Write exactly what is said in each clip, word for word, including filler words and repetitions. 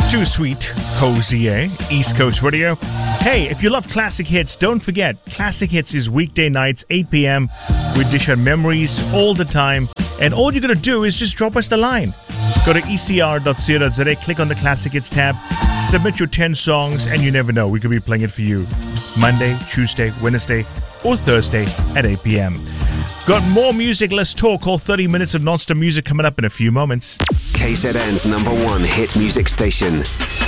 Too Sweet, Hosier, East Coast Radio. Hey, if you love classic hits, don't forget, Classic Hits is weekday nights, eight p.m. We dish on memories all the time. And all you got to do is just drop us the line. Go to e c r dot co dot z a, click on the Classic Hits tab, submit your ten songs, and you never know, we could be playing it for you Monday, Tuesday, Wednesday, or Thursday at eight p.m. Got more music, let's talk. All thirty minutes of non-stop music coming up in a few moments. K Z N's number one hit music station.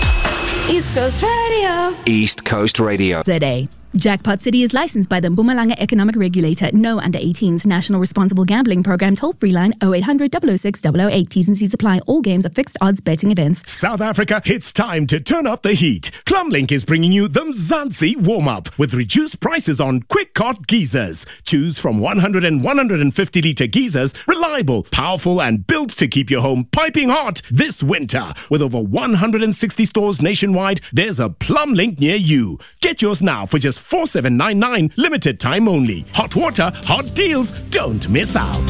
East Coast Radio. East Coast Radio. Z A. Jackpot City is licensed by the Mpumalanga Economic Regulator. No under eighteens. National Responsible Gambling Program. Toll-free line oh eight hundred, double oh six, double oh eight. T's and C's apply. All games are fixed odds betting events. South Africa, it's time to turn up the heat. Plumlink is bringing you the Mzansi warm-up with reduced prices on quick cart geysers. Choose from one hundred and one hundred fifty litre geysers, reliable, powerful and built to keep your home piping hot this winter. With over one hundred sixty stores nationwide, there's a Plumlink near you. Get yours now for just four thousand seven hundred ninety-nine, limited time only. Hot water, hot deals, don't miss out.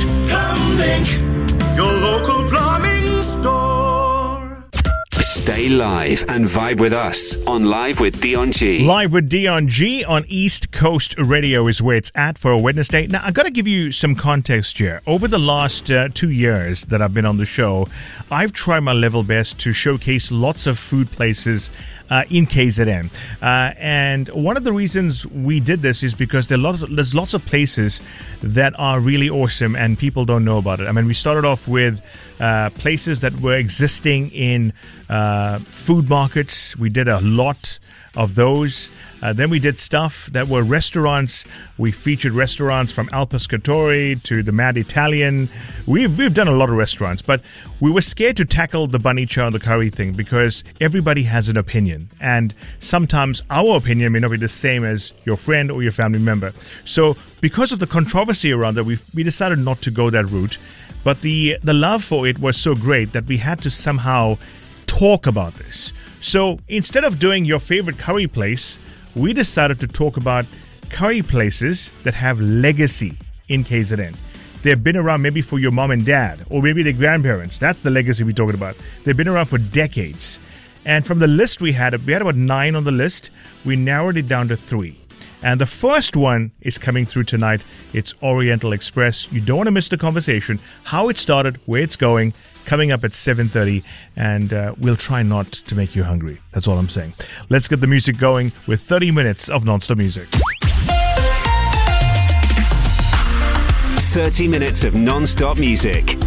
Plumlink, your local plumbing store. Stay live and vibe with us on Live with Dion G. Live with Dion G on East Coast Radio is where it's at for a Wednesday. Now, I've got to give you some context here. Over the last uh, two years that I've been on the show, I've tried my level best to showcase lots of food places Uh, in K Z N. Uh, and one of the reasons we did this is because there are lots of, there's lots of places that are really awesome and people don't know about it. I mean, we started off with uh, places that were existing in uh, food markets. We did a lot of those. Uh, then we did stuff that were restaurants. We featured restaurants from Al Pescatore to the Mad Italian. We've, we've done a lot of restaurants, but we were scared to tackle the bunny chow and the curry thing because everybody has an opinion. And sometimes our opinion may not be the same as your friend or your family member. So because of the controversy around that, we we decided not to go that route. But the the love for it was so great that we had to somehow talk about this. So instead of doing your favorite curry place, we decided to talk about curry places that have legacy in K Z N. They've been around maybe for your mom and dad, or maybe their grandparents. That's the legacy we're talking about. They've been around for decades. And from the list we had, we had about nine on the list. We narrowed it down to three. And the first one is coming through tonight. It's Oriental Express. You don't want to miss the conversation, how it started, where it's going, coming up at seven thirty, and uh, we'll try not to make you hungry. That's all I'm saying. Let's get the music going with thirty minutes of non-stop music. thirty minutes of non-stop music.